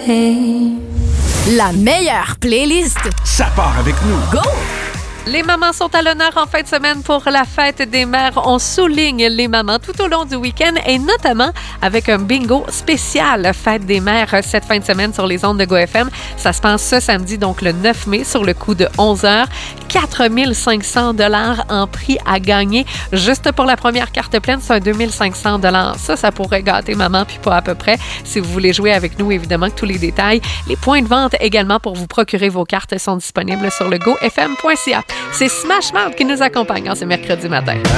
La meilleure playlist. Ça part avec nous. Go! Les mamans sont à l'honneur en fin de semaine pour la fête des mères. On souligne les mamans tout au long du week-end et notamment avec un bingo spécial fête des mères cette fin de semaine sur les ondes de GoFM. Ça se passe ce samedi, donc le 9 mai, sur le coup de 11h. 4 500 $ en prix à gagner. Juste pour la première carte pleine, c'est un 2 500 $. Ça pourrait gâter maman, puis pas à peu près. Si vous voulez jouer avec nous, évidemment, tous les détails. Les points de vente également pour vous procurer vos cartes sont disponibles sur le gofm.ca. C'est Smash Mouth qui nous accompagne en ce mercredi matin.